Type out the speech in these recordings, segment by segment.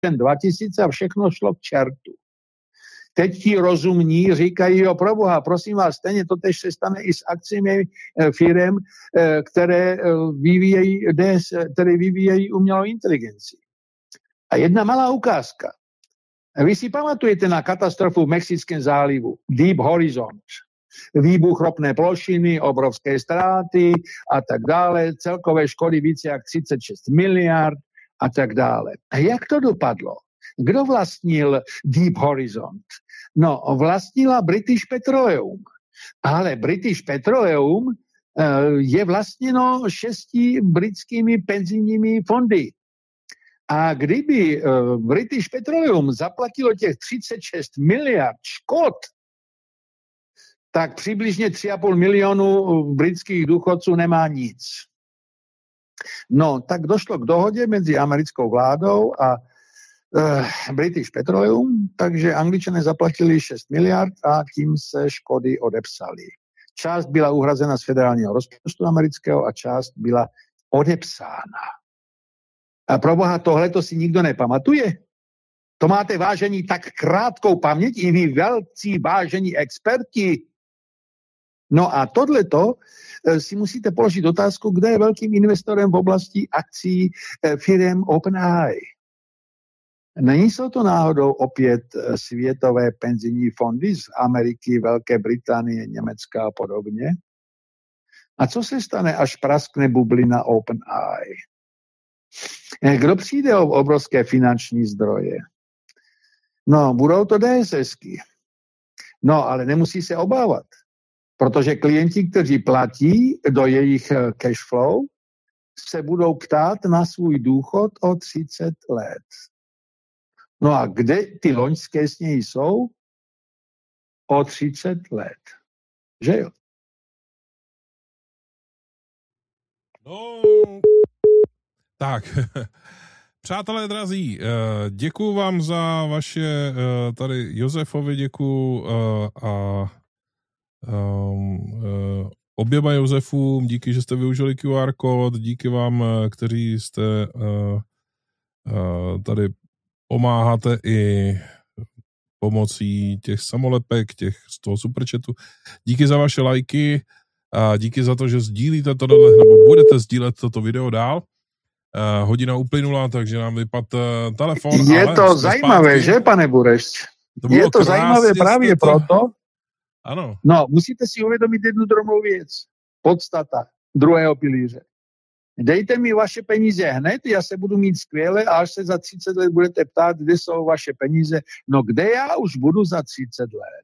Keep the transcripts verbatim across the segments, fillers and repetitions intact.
dva tisíce a všechno šlo k čertu. Teď ti rozumní říkají, jo, proboha, prosím vás, stejně to tež se stane i s akciemi firem, které vyvíjejí, které vyvíjejí umělou inteligenci. A jedna malá ukázka. Vy si pamatujete na katastrofu v Mexickém zálivu, Deep Horizon, výbuch ropné plošiny, obrovské ztráty a tak dále, celkové škody více jak třicet šest miliard a tak dále. A jak to dopadlo? Kdo vlastnil Deep Horizon? No, vlastnila British Petroleum. Ale British Petroleum je vlastněno šesti britskými penzijními fondy. A kdyby British Petroleum zaplatilo těch třicet šest miliard škod, tak přibližně tři a půl milionu britských důchodců nemá nic. No, tak došlo k dohodě mezi americkou vládou a uh, British Petroleum, takže Angličané zaplatili šest miliard a tím se škody odepsaly. Část byla uhrazena z federálního rozpočtu amerického a část byla odepsána. A proboha, tohleto si nikdo nepamatuje? To máte, vážení, tak krátkou paměť, i vy velcí vážení experti. No a tohleto si musíte položit otázku, kdo je velkým investorem v oblasti akcí firem OpenAI. Nejsou to náhodou opět světové penzijní fondy z Ameriky, Velké Británie, Německa a podobně? A co se stane, až praskne bublina OpenAI? Kdo přijde o obrovské finanční zdroje? No, budou to DSSky. No, ale nemusí se obávat, protože klienti, kteří platí do jejich cash flow, se budou ptát na svůj důchod o třicet let. No a kde ty loňské sněhy jsou? O třicet let. Že jo? No, tak, přátelé drazí, děkuju vám za vaše, tady Josefovi děkuju a oběma Josefům, díky, že jste využili Q R kód, díky vám, kteří jste tady pomáháte i pomocí těch samolepek, těch z toho superchatu. Díky za vaše lajky a díky za to, že sdílíte to nebo budete sdílet toto video dál. Uh, hodina uplynula, takže nám vypadl uh, telefon. Je ale to zajímavé, zpátky. Že, pane Bureš? To je to zajímavé právě to... proto. Ano. No, musíte si uvědomit jednu drobnou věc. Podstata druhého pilíře. Dejte mi vaše peníze hned, já se budu mít skvěle a až se za třicet let budete ptát, kde jsou vaše peníze. No, kde já už budu za třicet let?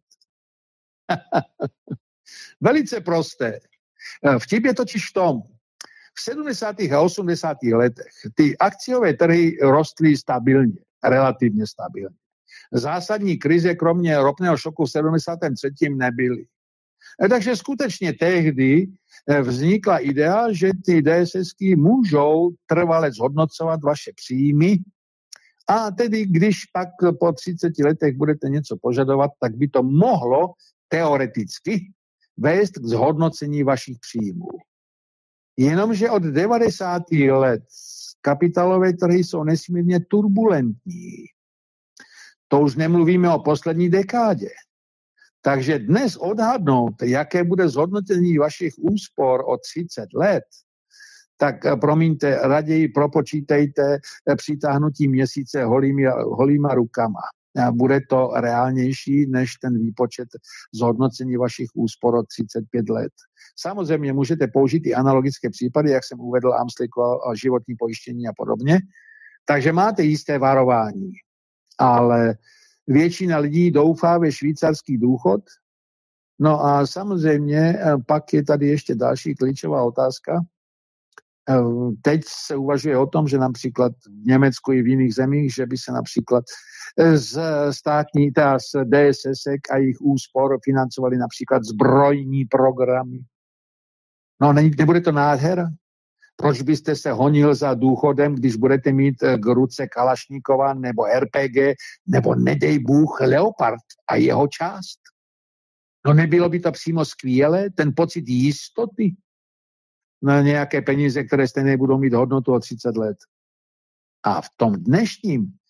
Velice prosté. Vtip je totiž v tom, v sedmdesátých a osmdesátých letech ty akciové trhy rostly stabilně, relativně stabilně. Zásadní krize kromě ropného šoku v sedmdesátém třetím nebyly. Takže skutečně tehdy vznikla idea, že ty DSSky můžou trvale zhodnocovat vaše příjmy a tedy když pak po třiceti letech budete něco požadovat, tak by to mohlo teoreticky vést k zhodnocení vašich příjmů. Jenomže od devadesátých let kapitálové trhy jsou nesmírně turbulentní. To už nemluvíme o poslední dekádě. Takže dnes odhadnout, jaké bude zhodnocení vašich úspor o třicet let, tak promiňte, raději propočítejte přitáhnutí měsíce holými, holýma rukama. Bude to reálnější než ten výpočet zhodnocení vašich úspor o třicet pět let. Samozřejmě můžete použít i analogické případy, jak jsem uvedl, Amsliko, životní pojištění a podobně. Takže máte jisté varování. Ale většina lidí doufá ve švýcarský důchod. No a samozřejmě pak je tady ještě další klíčová otázka. Teď se uvažuje o tom, že například v Německu i v jiných zemích, že by se například z státní, teda z DSSek a jejich úspor financovali například zbrojní programy. No, ne, nebude to nádhera? Proč byste se honil za důchodem, když budete mít k ruce Kalašníkova nebo R P G, nebo nedej Bůh Leopard a jeho část? No nebylo by to přímo skvělé, ten pocit jistoty na nějaké peníze, které stejně budou mít hodnotu o třicet let. A v tom dnešním